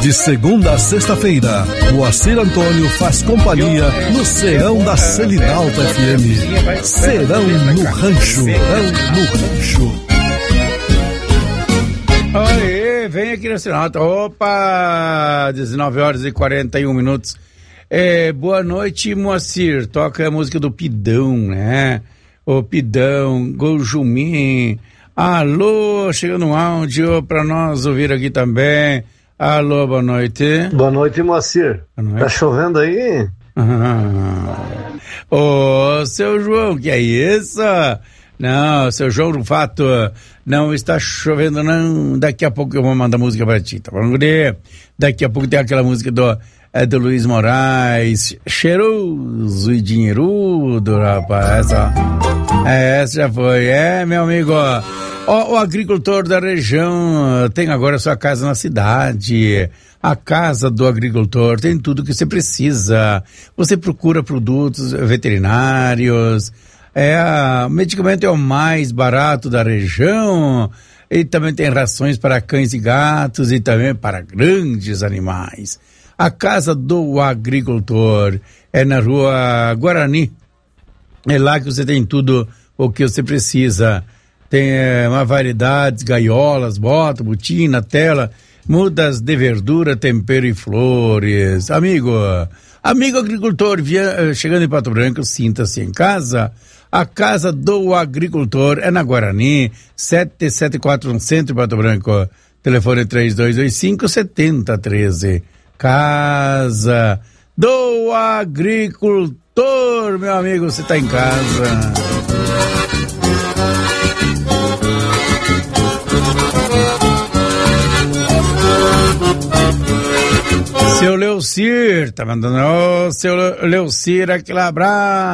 De segunda a sexta-feira, Moacir Antônio faz companhia no Serão da Selinalta FM. Serão no Rancho. Oi, vem aqui no Selinalta. Opa, 19h41. Boa noite, Moacir. Toca a música do Pidão, né? O Pidão, Goljumim. Alô, chegando um áudio para nós ouvir aqui também. Alô, boa noite. Boa noite, Moacir. Boa noite. Tá chovendo aí? Ô, seu João, que é isso? Não, seu João Rufato, não está chovendo não. Daqui a pouco eu vou mandar música pra ti, tá bom? Daqui a pouco tem aquela música do Luiz Moraes, cheiroso e dinheirudo, rapaz. Essa já foi, meu amigo. O agricultor da região tem agora sua casa na cidade. A casa do agricultor tem tudo que você precisa. Você procura produtos veterinários. O medicamento é o mais barato da região. E também tem rações para cães e gatos e também para grandes animais. A casa do agricultor é na rua Guarani. É lá que você tem tudo o que você precisa. Tem uma variedade, gaiolas, bota, botina, tela, mudas de verdura, tempero e flores. Amigo agricultor, chegando em Pato Branco, sinta-se em casa. A casa do agricultor é na Guarani, 774 no centro de Pato Branco. Telefone 3225-7013. Casa do agricultor, meu amigo, você está em casa. Seu Leucir, tá mandando, seu Leucir, aquele abraço.